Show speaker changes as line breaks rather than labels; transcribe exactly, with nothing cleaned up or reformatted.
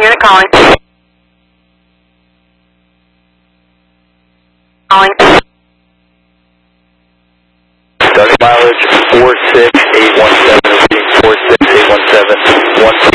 unit calling. Calling.
Starting mileage four six eight one seven, repeating four six eight one seven, one